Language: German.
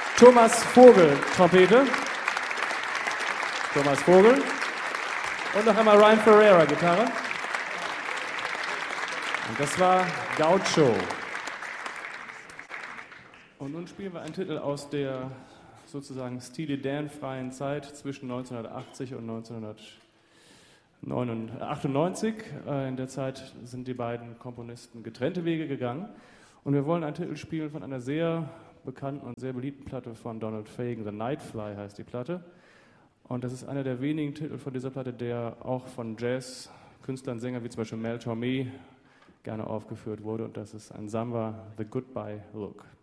Thomas Vogel, Trompete. Thomas Vogel. Und noch einmal Ryan Ferreira, Gitarre. Und das war Gaucho. Und nun spielen wir einen Titel aus der sozusagen Steely Dan-freien Zeit zwischen 1980 und 1998. In der Zeit sind die beiden Komponisten getrennte Wege gegangen. Und wir wollen einen Titel spielen von einer sehr bekannten und sehr beliebten Platte von Donald Fagen. The Nightfly heißt die Platte. Und das ist einer der wenigen Titel von dieser Platte, der auch von Jazz-Künstlern, Sängern wie zum Beispiel Mel Tormé gerne aufgeführt wurde. Und das ist ein Samba, The Goodbye Look.